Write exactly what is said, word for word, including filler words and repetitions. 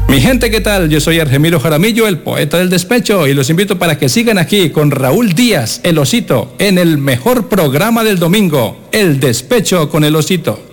Mi gente, ¿qué tal? Yo soy Argemiro Jaramillo, el poeta del despecho, y los invito para que sigan aquí con Raúl Díaz, el Osito, en el mejor programa del domingo, El Despecho con el Osito.